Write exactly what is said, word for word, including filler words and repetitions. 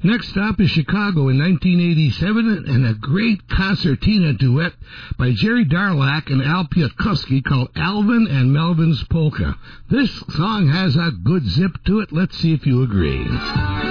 Next stop is Chicago in nineteen eighty-seven, and a great concertina duet by Jerry Darlak and Al Piotrowski called Alvin and Melvin's Polka. This song has a good zip to it. Let's see if you agree.